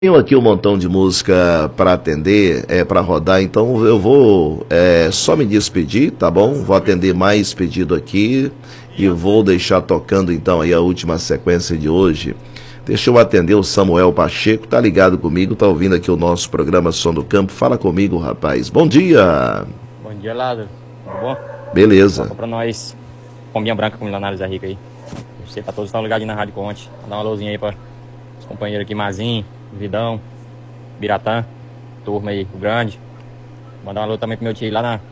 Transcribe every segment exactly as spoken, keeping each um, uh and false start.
Tenho aqui um montão de música para atender, é, para rodar, então eu vou é, só me despedir, tá bom? Vou atender mais pedido aqui e vou deixar tocando então aí a última sequência de hoje. Deixa eu atender o Samuel Pacheco, tá ligado comigo, tá ouvindo aqui o nosso programa Som do Campo. Fala comigo, rapaz. Bom dia! Bom dia, Lado. Tudo bom? Beleza. Toca pra nós, pombinha branca com milionários da Rica aí. Você tá todos estão ligados na Rádio Conte. Dá uma luzinha aí para os companheiros aqui, Mazinho, Vidão, Biratã, turma aí, o Grande. Mandar uma alô também pro meu tio lá na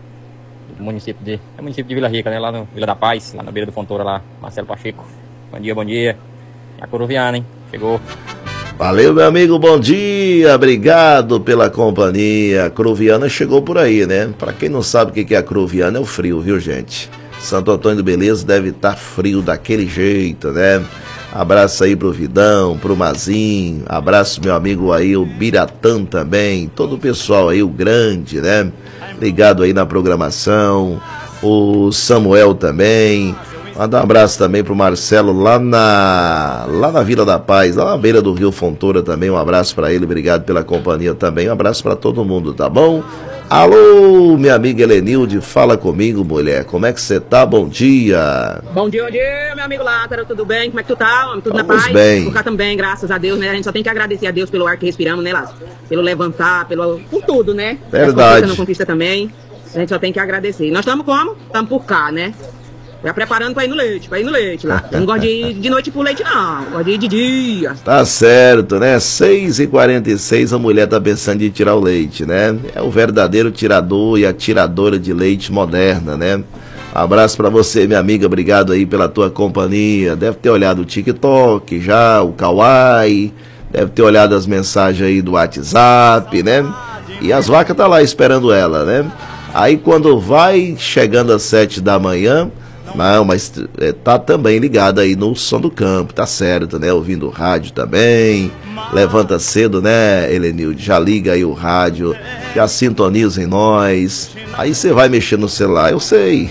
no município de, é município de Vila Rica, né? Lá no Vila da Paz, lá na beira do Fontoura lá, Marcelo Pacheco. Bom dia, bom dia. E a Coruviana, hein? Chegou. Valeu, meu amigo, bom dia, obrigado pela companhia. A Cruviana chegou por aí, né? Pra quem não sabe o que é a Cruviana, é o frio, viu, gente? Santo Antônio do Beleza deve estar frio daquele jeito, né? Abraço aí pro Vidão, pro Mazinho, abraço meu amigo aí, o Biratã também, todo o pessoal aí, o Grande, né? Ligado aí na programação, o Samuel também. Mandar um abraço também pro Marcelo lá na, lá na Vila da Paz, lá na beira do Rio Fontoura também. Um abraço para ele, obrigado pela companhia também. Um abraço para todo mundo, tá bom? Alô, minha amiga Helenilde, fala comigo, mulher. Como é que você tá? Bom dia. Bom dia, bom dia, meu amigo Lázaro, tudo bem? Como é que tu tá, homem? Tudo Vamos na paz? bem. Por cá também, graças a Deus, né? A gente só tem que agradecer a Deus pelo ar que respiramos, né, Lázaro? Pelo levantar, pelo, por tudo, né? Verdade. Conquista, não conquista também. A gente só tem que agradecer. Nós estamos como? Estamos por cá, né? Já preparando pra ir no leite, pra ir no leite lá. Eu não gosto de ir de noite pro leite, não. Eu gosto de ir de dia. Tá certo, né? seis e quarenta e seis, a mulher tá pensando em tirar o leite, né? É o verdadeiro tirador e a tiradora de leite moderna, né? Abraço pra você, minha amiga, obrigado aí pela tua companhia. Deve ter olhado o TikTok já, o Kawaii, deve ter olhado as mensagens aí do WhatsApp, né? E as vacas tá lá esperando ela, né? Aí quando vai chegando às sete da manhã... Não, mas é, tá também ligado aí no Som do Campo, tá certo, né? Ouvindo o rádio também. Levanta cedo, né, Helenilde? Já liga aí o rádio, já sintoniza em nós. Aí você vai mexer no celular, eu sei.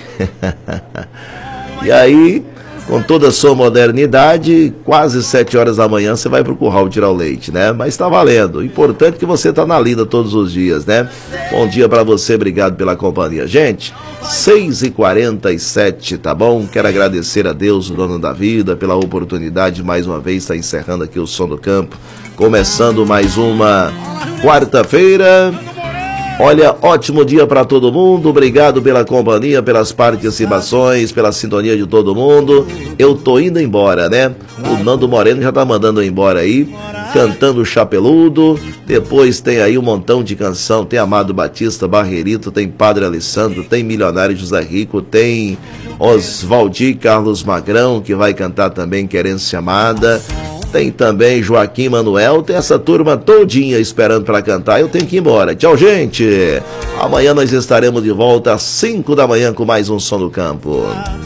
E aí, com toda a sua modernidade, quase sete horas da manhã você vai pro curral tirar o leite, né? Mas tá valendo. O importante é que você tá na lida todos os dias, né? Bom dia pra você, obrigado pela companhia. Gente, seis e quarenta e sete, tá bom? Quero agradecer a Deus, o dono da vida, pela oportunidade de mais uma vez estar encerrando aqui o Som do Campo. Começando mais uma quarta-feira. Olha, ótimo dia para todo mundo, obrigado pela companhia, pelas participações, pela sintonia de todo mundo. Eu tô indo embora, né? O Nando Moreno já tá mandando eu embora aí, cantando Chapeludo. Depois tem aí um montão de canção, tem Amado Batista, Barreirito, tem Padre Alessandro, tem Milionário José Rico, tem Oswaldir Carlos Magrão, que vai cantar também Querência Amada. Tem também Joaquim Manuel, tem essa turma todinha esperando para cantar. Eu tenho que ir embora. Tchau, gente. Amanhã nós estaremos de volta às cinco da manhã com mais um Som do Campo.